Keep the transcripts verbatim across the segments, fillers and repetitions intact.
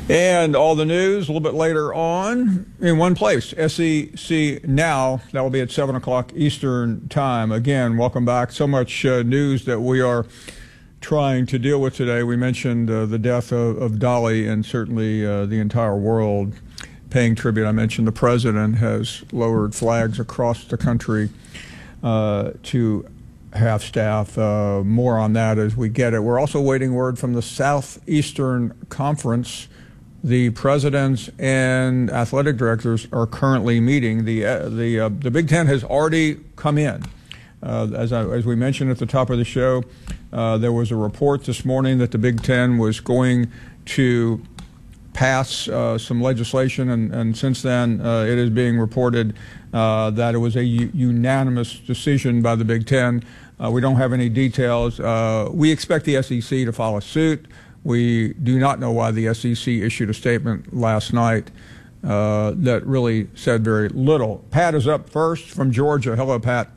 And all the news a little bit later on in one place, S E C Now. That will be at seven o'clock Eastern Time. Again, welcome back. So much uh, news that we are trying to deal with today. We mentioned uh, the death of, of Dolly, and certainly uh, the entire world paying tribute. I mentioned the president has lowered flags across the country uh, to half staff. Uh, more on that as we get it. We're also waiting word from the Southeastern Conference. The presidents and athletic directors are currently meeting. The uh, the uh, the Big Ten has already come in. Uh, as I, as we mentioned at the top of the show, uh, there was a report this morning that the Big Ten was going to pass uh, some legislation, and, and since then uh, it is being reported uh, that it was a u- unanimous decision by the Big Ten. Uh, we don't have any details. Uh, we expect the S E C to follow suit. We do not know why the S E C issued a statement last night uh, that really said very little. Pat is up first from Georgia. Hello, Pat.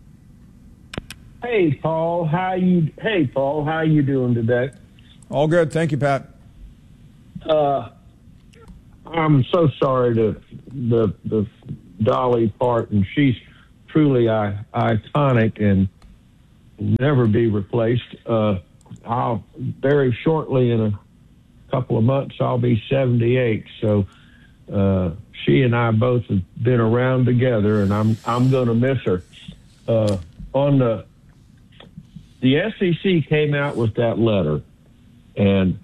Hey, Paul. How you? Hey, Paul. How you doing today? All good, thank you, Pat. Uh, I'm so sorry to the the Dolly part, and she's truly I, iconic and never be replaced. Uh, I'll very shortly, in a couple of months, I'll be seventy-eight. So uh, she and I both have been around together, and I'm I'm going to miss her. Uh, on the the S E C came out with that letter, and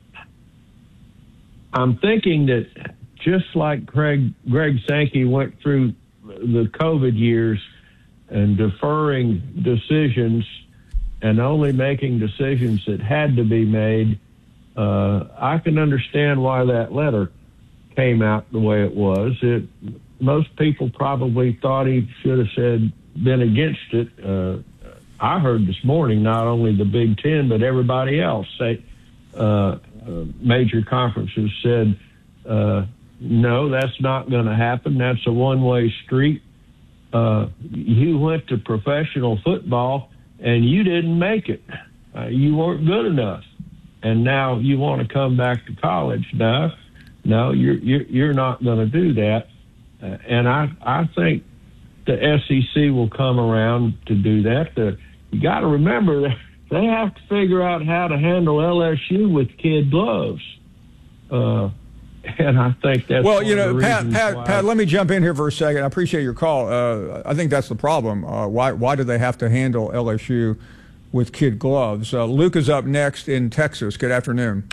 I'm thinking that just like Greg Greg Sankey went through the COVID years and deferring decisions and only making decisions that had to be made, uh, I can understand why that letter came out the way it was. It, most people probably thought he should have said been against it. Uh, I heard this morning not only the Big Ten but everybody else say uh, uh, major conferences said uh, no, that's not going to happen. That's a one-way street. Uh, you went to professional football and you didn't make it. Uh, you weren't good enough. And now you want to come back to college. No, no, you're, you're, you're not going to do that. Uh, and I, I think the S E C will come around to do that. The, you got to remember that they have to figure out how to handle L S U with kid gloves. Uh, and I think that's well, you know, Pat. Pat, why. Pat, let me jump in here for a second. I appreciate your call. Uh, I think that's the problem. Uh, why, why do they have to handle L S U with kid gloves? Uh, Luke is up next in Texas. Good afternoon.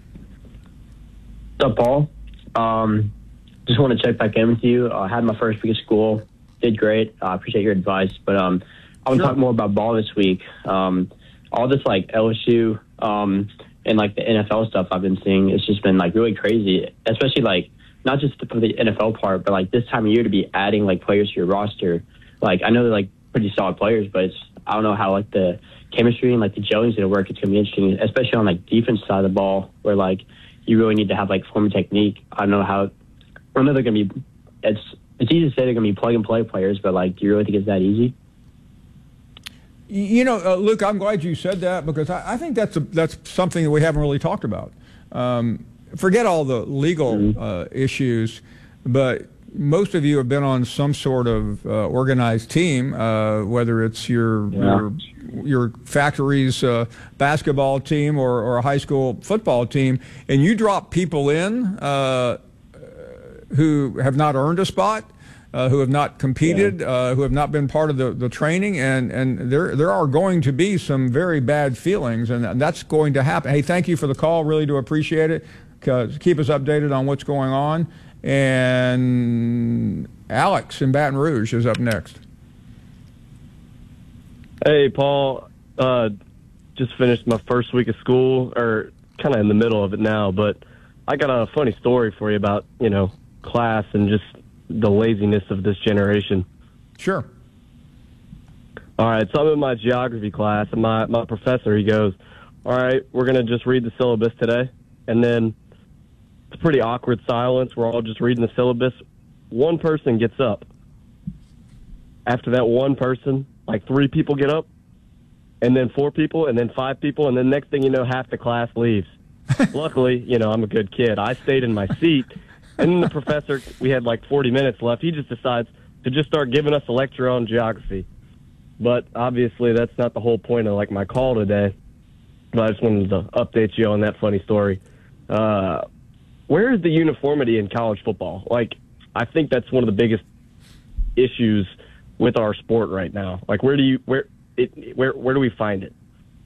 What's up, Paul? Um, just want to check back in with you. I uh, had my first week of school. Did great. I uh, appreciate your advice. But um, I want to sure. talk more about ball this week. Um, all this, like, L S U um, and, like, the N F L stuff I've been seeing, it's just been, like, really crazy, especially, like, not just for the N F L part, but, like, this time of year to be adding, like, players to your roster. Like, I know they're, like, pretty solid players, but it's, I don't know how, like, the chemistry and, like, the gelling is going to work. It's going to be interesting, especially on, like, defense side of the ball where, like, you really need to have, like, form and technique. I don't know how – I know they're going to be – it's it's easy to say they're going to be plug-and-play players, but, like, do you really think it's that easy? You know, uh, Luke, I'm glad you said that because I, I think that's a, that's something that we haven't really talked about. Um, forget all the legal mm-hmm. uh, issues, but most of you have been on some sort of uh, organized team, uh, whether it's your yeah. your, your factory's uh, basketball team or, or a high school football team, and you drop people in uh, who have not earned a spot. Uh, who have not competed, yeah. uh, who have not been part of the, the training, and, and there there are going to be some very bad feelings, and that's going to happen. Hey, thank you for the call. Really do appreciate it. Keep us updated on what's going on. And Alex in Baton Rouge is up next. Hey, Paul. Uh, just finished my first week of school, or kind of in the middle of it now, but I got a funny story for you about, you know, class and just the laziness of this generation. Sure. All right, so I'm in my geography class, and my, my professor, he goes, all right, we're going to just read the syllabus today. And then it's a pretty awkward silence. We're all just reading the syllabus. One person gets up. After that one person, like three people get up, and then four people, and then five people, and then next thing you know, half the class leaves. luckily, you know, I'm a good kid. I stayed in my seat, and then the professor, we had like forty minutes left. He just decides to just start giving us a lecture on geography. But obviously, that's not the whole point of like my call today. But I just wanted to update you on that funny story. Uh, where is the uniformity in college football? Like, I think that's one of the biggest issues with our sport right now. Like, where do you where it where where do we find it?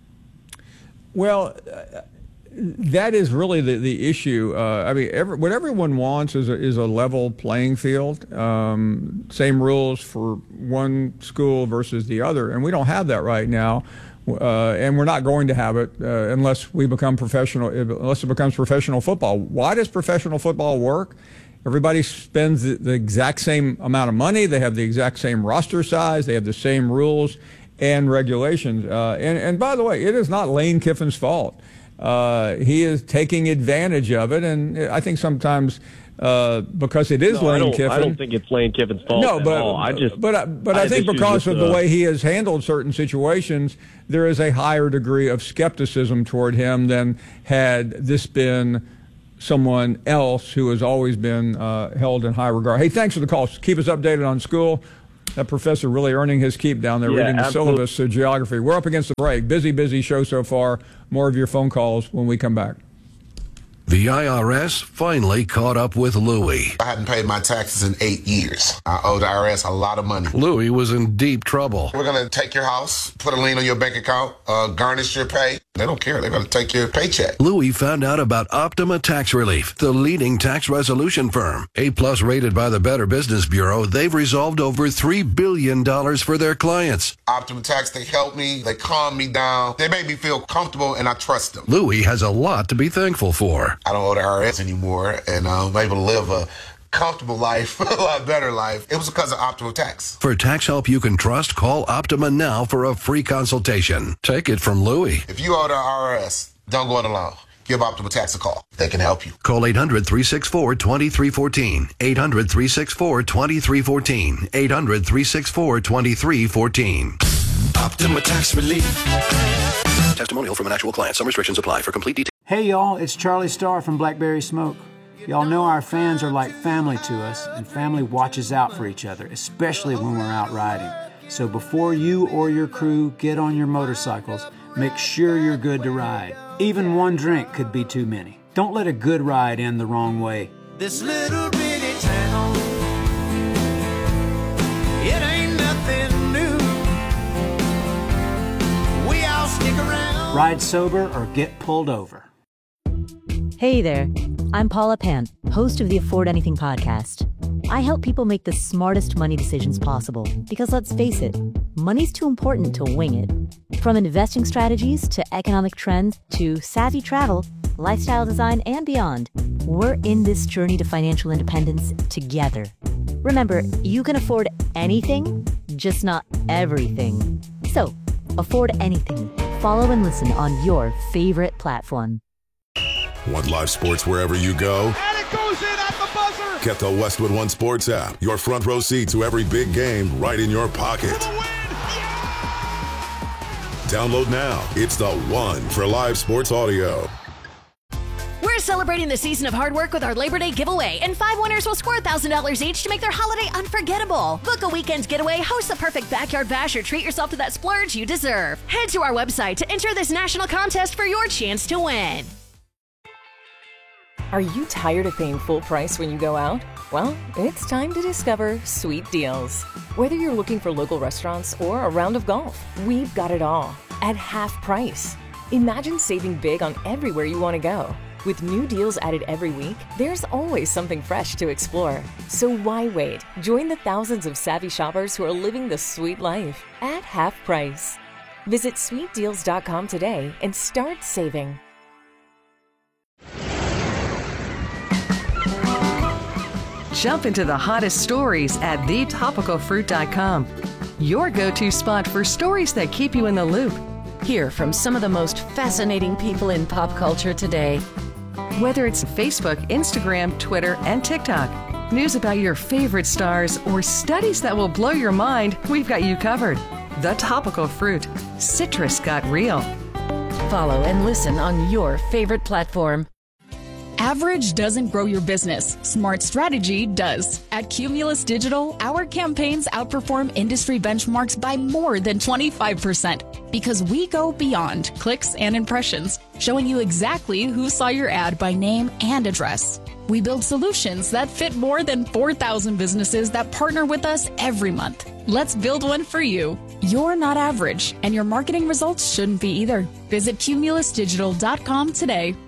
Well, uh, that is really the the issue. Uh, I mean, every, what everyone wants is a, is a level playing field. Um, same rules for one school versus the other, and we don't have that right now. Uh, and we're not going to have it uh, unless we become professional, unless it becomes professional football. Why does professional football work? Everybody spends the, the exact same amount of money. They have the exact same roster size. They have the same rules and regulations. Uh, and, and by the way, it is not Lane Kiffin's fault. Uh, he is taking advantage of it. And I think sometimes uh, because it is no, Lane I don't, Kiffin. I don't think it's Lane Kiffin's fault no, but, at all. I just, but, but I, I think because of the, the way he has handled certain situations, there is a higher degree of skepticism toward him than had this been someone else who has always been uh, held in high regard. Hey, thanks for the call. Keep us updated on school. That professor really earning his keep down there, yeah, reading the absolutely. syllabus of geography. We're up against the break. Busy, busy show so far. More of your phone calls when we come back. The I R S finally caught up with Louie. I hadn't paid my taxes in eight years. I owe the I R S a lot of money. Louie was in deep trouble. We're going to take your house, put a lien on your bank account, uh, garnish your pay. They don't care. They're going to take your paycheck. Louie found out about Optima Tax Relief, the leading tax resolution firm. A-plus rated by the Better Business Bureau, they've resolved over three billion dollars for their clients. Optima Tax, they help me. They calm me down. They make me feel comfortable, and I trust them. Louie has a lot to be thankful for. I don't owe the I R S anymore, and I'm able to live a comfortable life, a lot better life. It was because of Optima Tax. For tax help you can trust, call Optima now for a free consultation. Take it from Louie. If you owe the I R S, don't go it alone. Give Optima Tax a call. They can help you. Call eight hundred, three six four, two three one four. eight hundred, three six four, two three one four. eight hundred, three six four, two three one four. Optima Tax Relief. Testimonial from an actual client. Some restrictions apply. For complete details. Hey y'all, it's Charlie Starr from Blackberry Smoke. Y'all know our fans are like family to us, and family watches out for each other, especially when we're out riding. So before you or your crew get on your motorcycles, make sure you're good to ride. Even one drink could be too many. Don't let a good ride end the wrong way. This little bitty town, it ain't nothing new. We all stick around. Ride sober or get pulled over. Hey there, I'm Paula Pant, host of the Afford Anything podcast. I help people make the smartest money decisions possible because, let's face it, money's too important to wing it. From investing strategies to economic trends to savvy travel, lifestyle design, and beyond, we're in this journey to financial independence together. Remember, you can afford anything, just not everything. So, afford anything. Follow and listen on your favorite platform. Want live sports wherever you go? And it goes in at the buzzer! Get the Westwood One Sports app. Your front row seat to every big game right in your pocket. For the win! Yeah! Download now. It's the one for live sports audio. We're celebrating the season of hard work with our Labor Day giveaway, and five winners will score one thousand dollars each to make their holiday unforgettable. Book a weekend getaway, host the perfect backyard bash, or treat yourself to that splurge you deserve. Head to our website to enter this national contest for your chance to win. Are you tired of paying full price when you go out? Well, it's time to discover Sweet Deals. Whether you're looking for local restaurants or a round of golf, we've got it all at half price. Imagine saving big on everywhere you want to go. With new deals added every week, there's always something fresh to explore. So why wait? Join the thousands of savvy shoppers who are living the sweet life at half price. Visit sweet deals dot com today and start saving. Jump into the hottest stories at the topical fruit dot com. Your go-to spot for stories that keep you in the loop. Hear from some of the most fascinating people in pop culture today. Whether it's Facebook, Instagram, Twitter, and TikTok, news about your favorite stars, or studies that will blow your mind, we've got you covered. The Topical Fruit. Citrus got real. follow and listen on your favorite platform. Average doesn't grow your business. Smart strategy does. At Cumulus Digital, our campaigns outperform industry benchmarks by more than twenty-five percent because we go beyond clicks and impressions, showing you exactly who saw your ad by name and address. We build solutions that fit more than four thousand businesses that partner with us every month. Let's build one for you. You're not average, and your marketing results shouldn't be either. Visit cumulus digital dot com today.